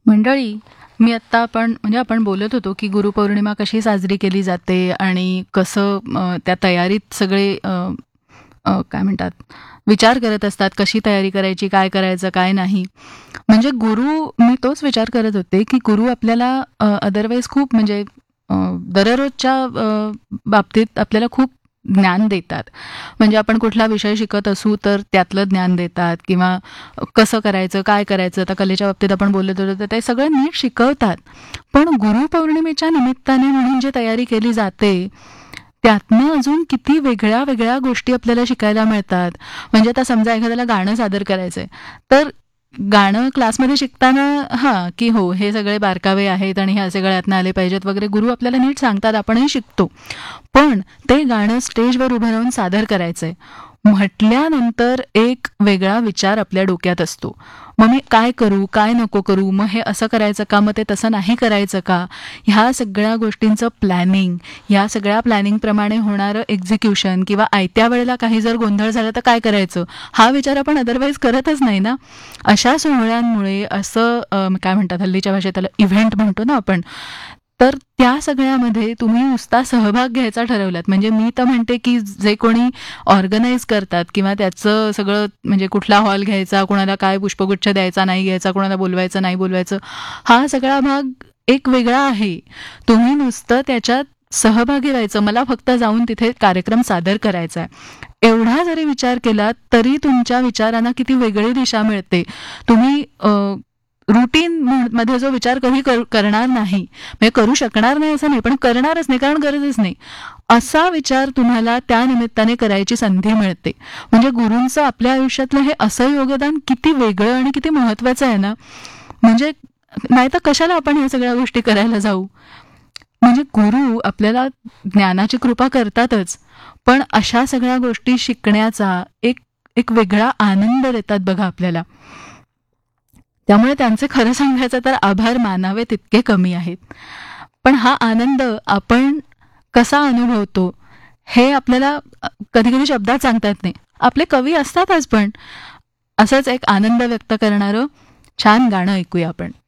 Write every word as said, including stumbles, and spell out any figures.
मंडळी, मी आत्ता आपण म्हणजे आपण बोलत होतो की गुरुपौर्णिमा कशी साजरी केली जाते आणि कसं अ, त्या तयारीत सगळे अ, अ, काय म्हणतात विचार करत असतात, कशी तयारी करायची, काय करायचं, काय नाही. म्हणजे गुरु मी तोच विचार करत होते की गुरु आपल्याला अदरवाईज खूप म्हणजे अ, दररोजच्या अ, बाबतीत आपल्याला खूप ज्ञान देतात. म्हणजे आपण कुठला विषय शिकत असू तर त्यातलं ज्ञान देतात किंवा कसं करायचं, काय करायचं. आता कलेच्या बाबतीत आपण बोलत होतो तर ते सगळं नीट शिकवतात. पण गुरुपौर्णिमेच्या निमित्ताने म्हणून जी तयारी केली जाते त्यातनं अजून किती वेगळ्या वेगळ्या गोष्टी आपल्याला शिकायला मिळतात. म्हणजे आता समजा एखाद्याला गाणं सादर करायचंय तर गाणं क्लासमध्ये शिकताना हां, की हो हे सगळे बारकावे आहेत आणि हे असे गळ्यातनं आले पाहिजेत वगैरे गुरु आपल्याला नीट सांगतात, आपणही शिकतो. पण ते गाणं स्टेजवर उभं राहून सादर करायचंय म्हटल्यानंतर एक वेगळा विचार आपल्या डोक्यात असतो. मग मी काय करू, काय नको करू, मग हे असं करायचं का, मग ते तसं नाही करायचं का, ह्या सगळ्या गोष्टींचं प्लॅनिंग, ह्या सगळ्या प्लॅनिंगप्रमाणे होणारं एक्झिक्युशन किंवा आयत्या वेळेला काही जर गोंधळ झाला तर काय करायचं, हा विचार आपण अदरवाईज करतच नाही ना. अशा सोहळ्यांमुळे असं अ, काय म्हणतात हल्लीच्या भाषेत त्याला इव्हेंट म्हणतो ना आपण, तर त्या सगळ्यामध्ये तुम्ही नुसता सहभाग घ्यायचा ठरवलात. म्हणजे मी तर म्हणते की जे कोणी ऑर्गनाईज करतात किंवा त्याचं सगळं म्हणजे कुठला हॉल घ्यायचा, कोणाला काय पुष्पगुच्छ द्यायचा नाही घ्यायचा, कोणाला बोलवायचं नाही बोलवायचं, हा सगळा भाग एक वेगळा आहे. तुम्ही नुसतं त्याच्यात सहभागी व्हायचं, मला फक्त जाऊन तिथे कार्यक्रम सादर करायचा आहे, एवढा जरी विचार केला तरी तुमच्या विचारांना किती वेगळी दिशा मिळते. तुम्ही रुटीन मध्ये जो विचार कधी करणार नाही, म्हणजे करू शकणार नाही असं नाही, पण करणारच नाही कारण गरजच नाही, असा विचार तुम्हाला त्या निमित्ताने करायची संधी मिळते. म्हणजे गुरूंचं आपल्या आयुष्यातलं हे असं योगदान किती वेगळं आणि किती महत्वाचं आहे ना. म्हणजे नाही तर कशाला आपण ह्या सगळ्या गोष्टी करायला जाऊ. म्हणजे गुरु आपल्याला ज्ञानाची कृपा करतातच, पण अशा सगळ्या गोष्टी शिकण्याचा एक एक वेगळा आनंद देतात बघा आपल्याला. त्यामुळे त्यांचे खरं सांगायचं तर आभार मानावे तितके कमी आहेत. पण हा आनंद आपण कसा अनुभवतो हे आपल्याला कधी कधी शब्दात सांगता येत नाही. आपले कवी असतातच, पण असंच एक आनंद व्यक्त करणारं छान गाणं ऐकूया आपण.